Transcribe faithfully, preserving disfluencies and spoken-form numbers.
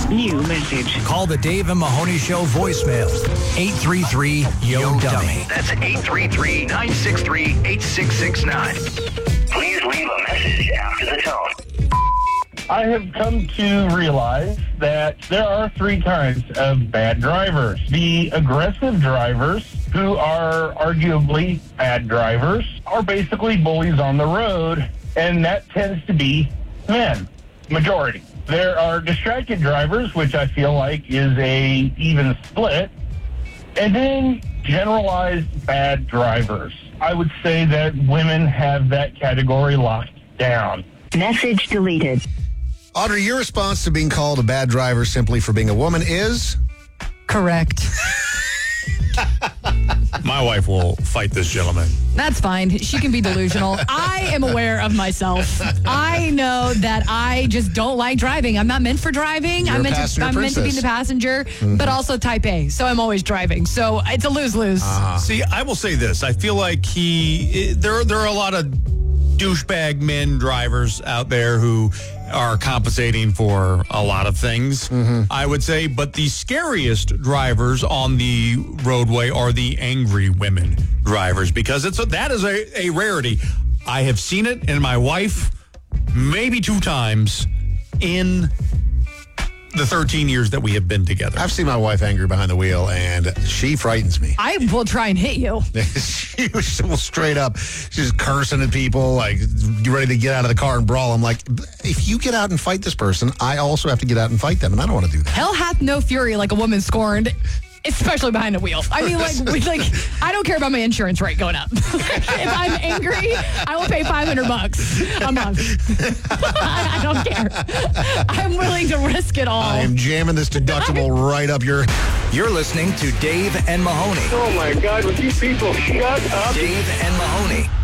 New message. Call the Dave and Mahoney Show voicemail. eight three three, Y O, dummy. That's eight three three, nine six three, eight six six nine. Please leave a message after the tone. I have come to realize that there are three kinds of bad drivers. The aggressive drivers, who are arguably bad drivers, are basically bullies on the road, and that tends to be men, majority. There are distracted drivers, which I feel like is a even split, and then generalized bad drivers. I would say that women have that category locked down. Message deleted. Audrey, your response to being called a bad driver simply for being a woman is? Correct. My wife will fight this gentleman. That's fine. She can be delusional. I am aware of myself. I know that I just don't like driving. I'm not meant for driving. You're I'm a meant passenger to I'm meant to be princess. the passenger, mm-hmm. but also type A. So I'm always driving. So it's a lose-lose. Uh, see, I will say this. I feel like he there there are a lot of douchebag men drivers out there who are compensating for a lot of things, mm-hmm. I would say. But the scariest drivers on the roadway are the angry women drivers, because it's a, that is a, a rarity. I have seen it in my wife maybe two times in the thirteen years that we have been together. I've seen my wife angry behind the wheel, and she frightens me. I will try and hit you. She was straight up, she's cursing at people, like ready to get out of the car and brawl. I'm like, if you get out and fight this person, I also have to get out and fight them, and I don't want to do that. Hell hath no fury like a woman scorned, especially behind the wheel. I mean, like, we, like I don't care about my insurance rate going up. If I'm angry, I will pay five hundred bucks a month. I, I don't care. I'm willing to risk it all. I am jamming this deductible right up your... You're listening to Dave and Mahoney. Oh, my God, would you people shut up? Dave and Mahoney.